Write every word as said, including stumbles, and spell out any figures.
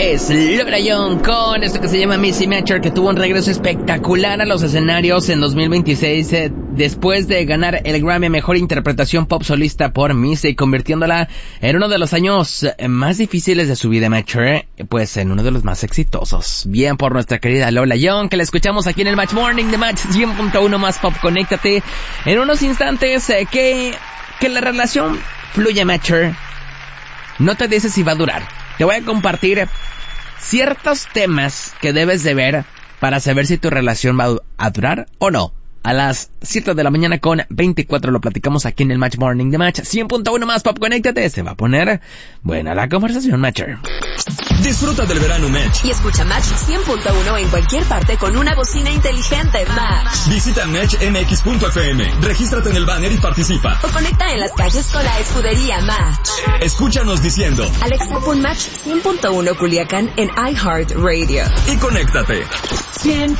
Es Lola Young con esto que se llama Missy Matcher, que tuvo un regreso espectacular a los escenarios en dos mil veintiséis eh, después de ganar el Grammy a Mejor Interpretación Pop Solista por Missy, convirtiéndola en uno de los años más difíciles de su vida, Matcher, pues en uno de los más exitosos. Bien por nuestra querida Lola Young, que la escuchamos aquí en el Match Morning de Match cien punto uno más Pop. Conéctate en unos instantes. eh, que, que la relación fluya, Matcher. No te dices si va a durar. Te voy a compartir ciertos temas que debes de ver para saber si tu relación va a durar o no. A las siete de la mañana con veinticuatro lo platicamos aquí en el Match Morning de Match cien punto uno más Pop. Conéctate, se va a poner buena la conversación, Matcher. Disfruta del verano, Match. Y escucha Match cien punto uno en cualquier parte con una bocina inteligente Match. Visita match m x punto f m, regístrate en el banner y participa. O conecta en las calles con la escudería Match. Escúchanos diciendo: Alexa, pon Match cien punto uno Culiacán en iHeartRadio. Y conéctate. cien